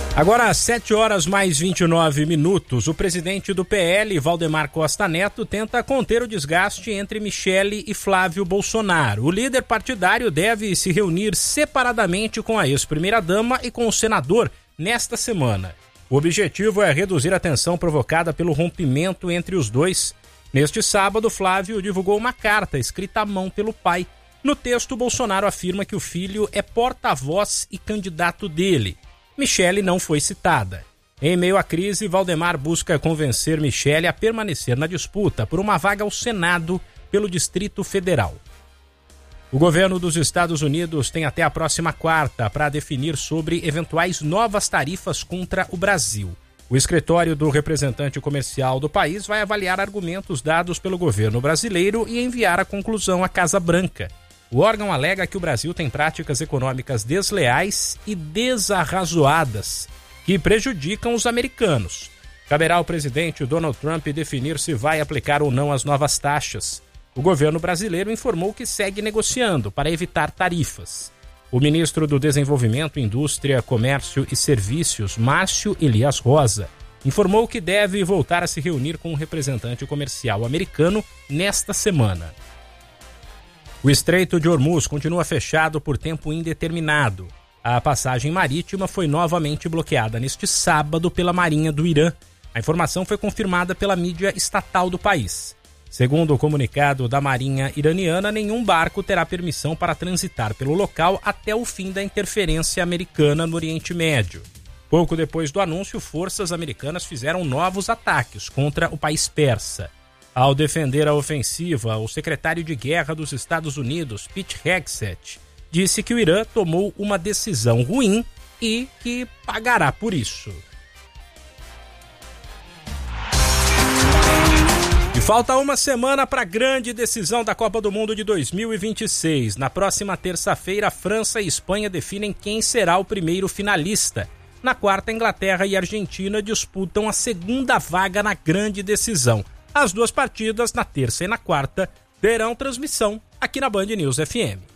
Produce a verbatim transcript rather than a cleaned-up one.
Agora às sete horas mais vinte e nove minutos, o presidente do P L, Valdemar Costa Neto, tenta conter o desgaste entre Michele e Flávio Bolsonaro. O líder partidário deve se reunir separadamente com a ex-primeira-dama e com o senador nesta semana. O objetivo é reduzir a tensão provocada pelo rompimento entre os dois. Neste sábado, Flávio divulgou uma carta escrita à mão pelo pai. No texto, Bolsonaro afirma que o filho é porta-voz e candidato dele. Michele não foi citada. Em meio à crise, Valdemar busca convencer Michele a permanecer na disputa por uma vaga ao Senado pelo Distrito Federal. O governo dos Estados Unidos tem até a próxima quarta para definir sobre eventuais novas tarifas contra o Brasil. O escritório do representante comercial do país vai avaliar argumentos dados pelo governo brasileiro e enviar a conclusão à Casa Branca. O órgão alega que o Brasil tem práticas econômicas desleais e desarrazoadas que prejudicam os americanos. Caberá ao presidente Donald Trump definir se vai aplicar ou não as novas taxas. O governo brasileiro informou que segue negociando para evitar tarifas. O ministro do Desenvolvimento, Indústria, Comércio e Serviços, Márcio Elias Rosa, informou que deve voltar a se reunir com o representante comercial americano nesta semana. O Estreito de Hormuz continua fechado por tempo indeterminado. A passagem marítima foi novamente bloqueada neste sábado pela Marinha do Irã. A informação foi confirmada pela mídia estatal do país. Segundo o comunicado da Marinha iraniana, nenhum barco terá permissão para transitar pelo local até o fim da interferência americana no Oriente Médio. Pouco depois do anúncio, forças americanas fizeram novos ataques contra o país persa. Ao defender a ofensiva, o secretário de Guerra dos Estados Unidos, Pete Hegseth, disse que o Irã tomou uma decisão ruim e que pagará por isso. E falta uma semana para a grande decisão da Copa do Mundo de dois mil e vinte e seis. Na próxima terça-feira, França e Espanha definem quem será o primeiro finalista. Na quarta, Inglaterra e Argentina disputam a segunda vaga na grande decisão. As duas partidas, na terça e na quarta, terão transmissão aqui na Band News F M.